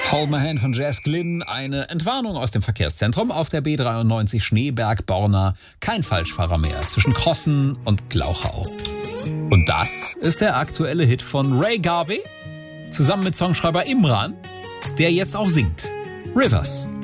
Hold My Hand von Jazz Glynn, eine Entwarnung aus dem Verkehrszentrum auf der B93 Schneeberg-Borna. Kein Falschfahrer mehr zwischen Krossen und Glauchau. Und das ist der aktuelle Hit von Ray Garvey, zusammen mit Songschreiber Imran, der jetzt auch singt. Rivers.